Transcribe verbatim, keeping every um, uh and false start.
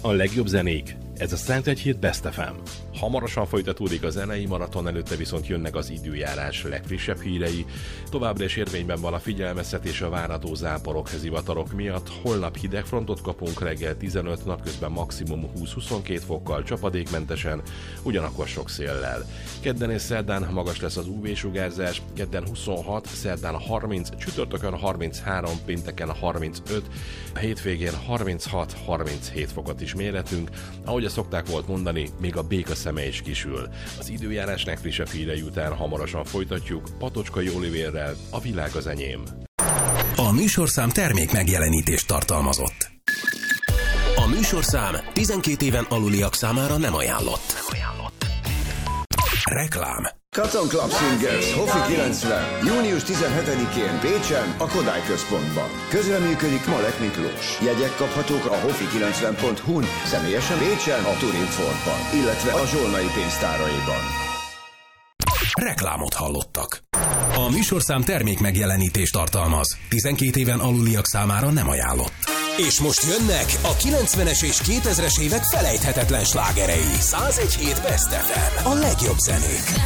A legjobb zenék, ez a Szentegyhíd Best ef em. Hamarosan folytatódik a zenei maraton, előtte viszont jönnek az időjárás legfrissebb hírei. Továbbra is érvényben van a figyelmeztetés a várható záporok, zivatarok miatt. Holnap hideg frontot kapunk reggel tizenöt, napközben maximum húsz-huszonkettő fokkal, csapadékmentesen, ugyanakkor sok széllel. Kedden és szerdán magas lesz az ú vé-sugárzás, kedden huszonhat, szerdán harminc, csütörtökön harminchárom, pénteken harmincöt, a hétvégén harminchat-harminchét fokot is mérhetünk. Ahogy ezt szokták volt mondani, még a béka szeme is kisül. Az időjárás legfrissebb hírei után hamarosan folytatjuk Patocskai Olivérrel, a világ az enyém. A műsorszám termék megjelenítést tartalmazott. A műsorszám tizenkét éven aluliak számára nem ajánlott. Nem ajánlott. Reklám. Cotton Club Singers, Hofi kilencven, június tizenhetedikén Pécsen, a Kodály Központban. Közreműködik Malek Miklós. Jegyek kaphatók a hofi kilencven pont hu-n, személyesen Pécsen, a Turinfortban, illetve a Zsolnai pénztáraiban. Reklámot hallottak. A műsorszám termék megjelenítést tartalmaz. tizenkét éven aluliak számára nem ajánlott. És most jönnek a kilencvenes és kétezres évek felejthetetlen slágerei. száz egy hét Best ef em. A legjobb zenék.